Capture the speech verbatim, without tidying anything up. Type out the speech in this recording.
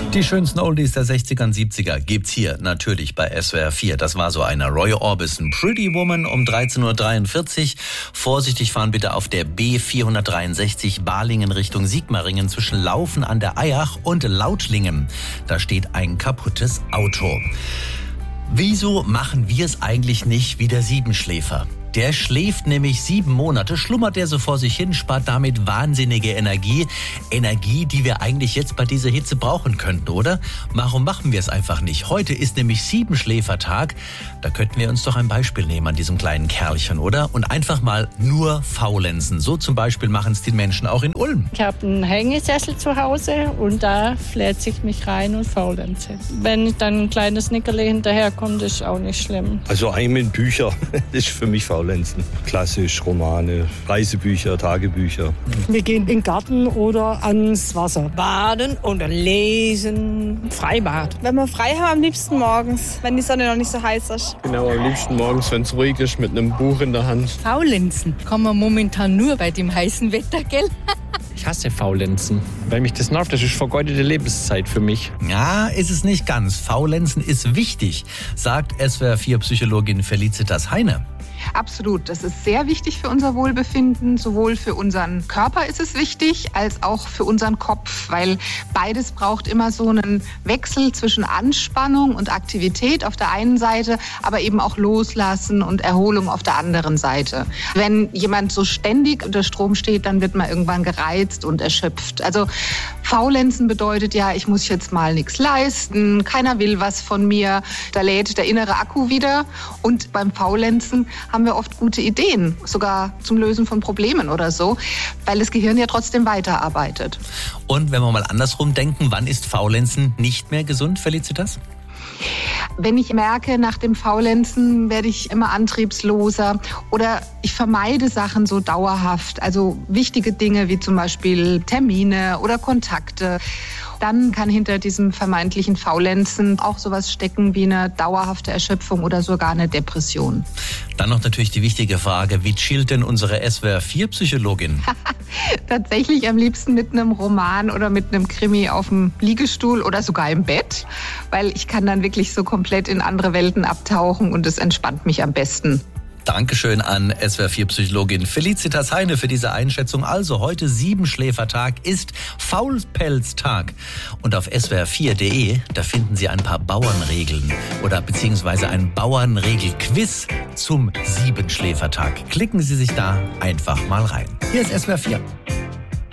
Die schönsten Oldies der sechziger und siebziger gibt's hier natürlich bei S W R vier. Das war so einer. Roy Orbison, Pretty Woman um dreizehn Uhr dreiundvierzig. Vorsichtig fahren bitte auf der B vierhundertdreiundsechzig Balingen Richtung Sigmaringen zwischen Laufen an der Eyach und Lautlingen. Da steht ein kaputtes Auto. Wieso machen wir es eigentlich nicht wie der Siebenschläfer? Der schläft nämlich sieben Monate, schlummert er so vor sich hin, spart damit wahnsinnige Energie. Energie, die wir eigentlich jetzt bei dieser Hitze brauchen könnten, oder? Warum machen wir es einfach nicht? Heute ist nämlich Siebenschläfertag. Da könnten wir uns doch ein Beispiel nehmen an diesem kleinen Kerlchen, oder? Und einfach mal nur faulenzen. So zum Beispiel machen es die Menschen auch in Ulm. Ich habe einen Hängesessel zu Hause und da flätze ich mich rein und faulenze. Wenn ich dann ein kleines Nickerle hinterherkomme, ist auch nicht schlimm. Also eigentlich mit Büchern. Das ist für mich faulenzen. Klassisch, Romane, Reisebücher, Tagebücher. Wir gehen in den Garten oder ans Wasser. Baden oder lesen, Freibad. Wenn wir frei haben, am liebsten morgens, wenn die Sonne noch nicht so heiß ist. Genau, am liebsten morgens, wenn es ruhig ist, mit einem Buch in der Hand. Faulenzen kann man momentan nur bei dem heißen Wetter, gell? Ich hasse Faulenzen, weil mich das nervt. Das ist vergeudete Lebenszeit für mich. Ja, ist es nicht ganz. Faulenzen ist wichtig, sagt S W R vier Psychologin Felicitas Heine. Absolut, das ist sehr wichtig für unser Wohlbefinden. Sowohl für unseren Körper ist es wichtig, als auch für unseren Kopf, weil beides braucht immer so einen Wechsel zwischen Anspannung und Aktivität auf der einen Seite, aber eben auch Loslassen und Erholung auf der anderen Seite. Wenn jemand so ständig unter Strom steht, dann wird man irgendwann gereizt und erschöpft. Also Faulenzen bedeutet ja, ich muss jetzt mal nichts leisten, keiner will was von mir, da lädt der innere Akku wieder. Und beim Faulenzen haben wir oft gute Ideen, sogar zum Lösen von Problemen oder so, weil das Gehirn ja trotzdem weiterarbeitet. Und wenn wir mal andersrum denken, wann ist Faulenzen nicht mehr gesund, Felicitas? Wenn ich merke, nach dem Faulenzen werde ich immer antriebsloser oder ich vermeide Sachen so dauerhaft, also wichtige Dinge wie zum Beispiel Termine oder Kontakte, dann kann hinter diesem vermeintlichen Faulenzen auch sowas stecken wie eine dauerhafte Erschöpfung oder sogar eine Depression. Dann noch natürlich die wichtige Frage, wie chillt denn unsere S W R vier Psychologin? Tatsächlich am liebsten mit einem Roman oder mit einem Krimi auf dem Liegestuhl oder sogar im Bett, weil ich kann dann wirklich so komplett in andere Welten abtauchen und es entspannt mich am besten. Dankeschön an S W R vier Psychologin Felicitas Heine für diese Einschätzung. Also heute Siebenschläfertag ist Faulpelztag. Und auf S W R vier punkt de, da finden Sie ein paar Bauernregeln oder beziehungsweise ein Bauernregelquiz zum Siebenschläfertag. Klicken Sie sich da einfach mal rein. Hier ist S W R vier.